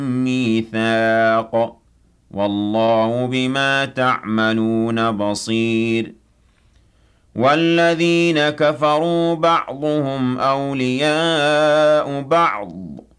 ميثاق والله بما تعملون بصير والذين كفروا بعضهم أولياء بعض